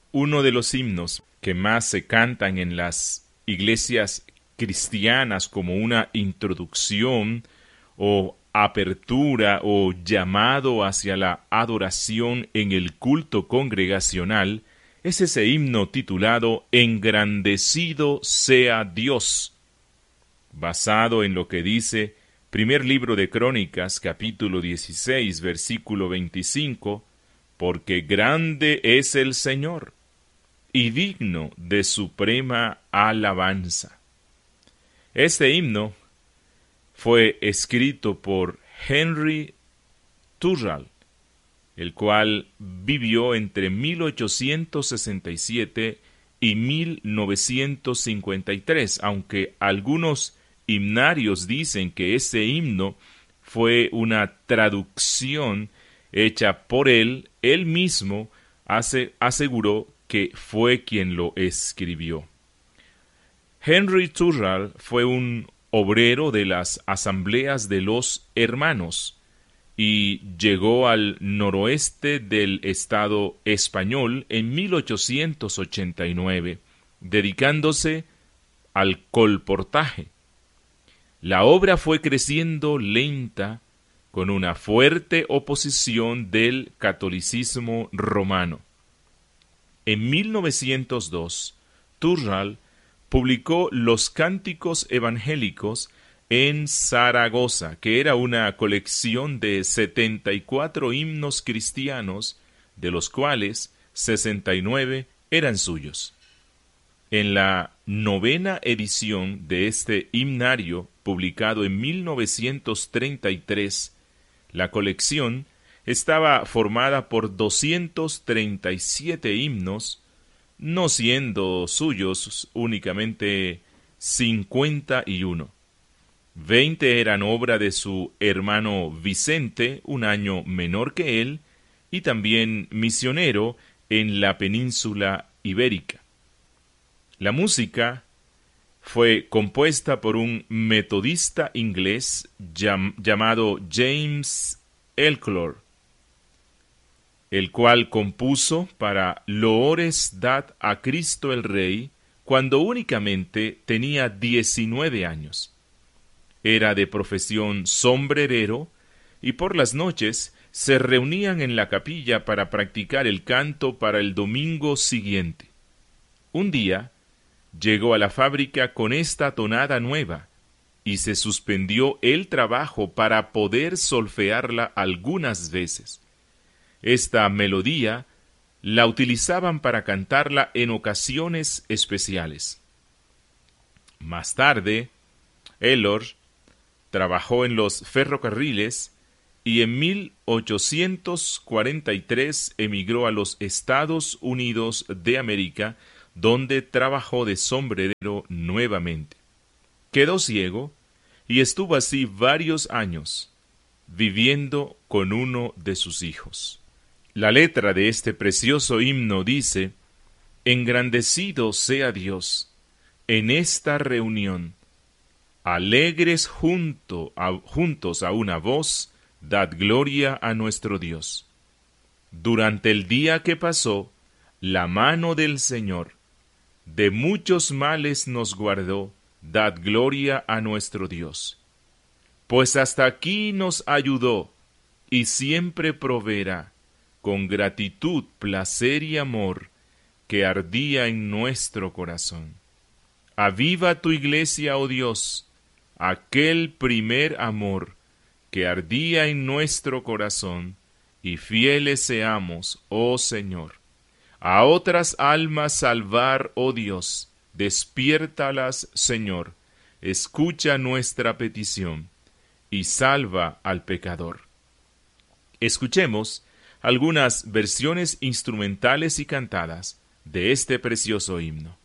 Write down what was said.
Uno de los himnos que más se cantan en las iglesias cristianas como una introducción o apertura o llamado hacia la adoración en el culto congregacional es ese himno titulado Engrandecido sea Dios, basado en lo que dice primer libro de Crónicas, capítulo 16, versículo 25, porque grande es el Señor y digno de suprema alabanza. Este himno fue escrito por Henry Thoreau, el cual vivió entre 1867 y 1953, aunque algunos himnarios dicen que ese himno fue una traducción hecha por él mismo aseguró que fue quien lo escribió. Henry Thoreau fue un obrero de las asambleas de los hermanos y llegó al noroeste del estado español en 1889, dedicándose al colportaje. La obra fue creciendo lenta con una fuerte oposición del catolicismo romano. En 1902, Thoreau publicó Los Cánticos Evangélicos en Zaragoza, que era una colección de 74 himnos cristianos, de los cuales 69 eran suyos. En la novena edición de este himnario, publicado en 1933, la colección estaba formada por 237 himnos, no siendo suyos únicamente 51. 20 eran obra de su hermano Vicente, un año menor que él, y también misionero en la península ibérica. La música fue compuesta por un metodista inglés llamado James Elclore, el cual compuso para Loores dad a Cristo el Rey cuando únicamente tenía 19 años. Era de profesión sombrerero y por las noches se reunían en la capilla para practicar el canto para el domingo siguiente. Un día llegó a la fábrica con esta tonada nueva y se suspendió el trabajo para poder solfearla algunas veces. Esta melodía la utilizaban para cantarla en ocasiones especiales. Más tarde, Elor trabajó en los ferrocarriles y en 1843 emigró a los Estados Unidos de América, donde trabajó de sombrerero nuevamente. Quedó ciego y estuvo así varios años, viviendo con uno de sus hijos. La letra de este precioso himno dice: Engrandecido sea Dios en esta reunión, alegres juntos a una voz, dad gloria a nuestro Dios. Durante el día que pasó, la mano del Señor de muchos males nos guardó, dad gloria a nuestro Dios. Pues hasta aquí nos ayudó y siempre proveerá, con gratitud, placer y amor que ardía en nuestro corazón. Aviva tu iglesia, oh Dios, aquel primer amor que ardía en nuestro corazón, y fieles seamos, oh Señor. A otras almas salvar, oh Dios, despiértalas, Señor, escucha nuestra petición, y salva al pecador. Escuchemos algunas versiones instrumentales y cantadas de este precioso himno.